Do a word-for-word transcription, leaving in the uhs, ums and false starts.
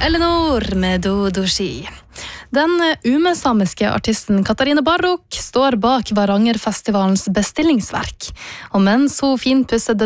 Eleanor med Dodoshi. Den umesamiske artisten Katarina Barrok står bak Varangerfestivalens bestillingsverk. Og mens hun finpusser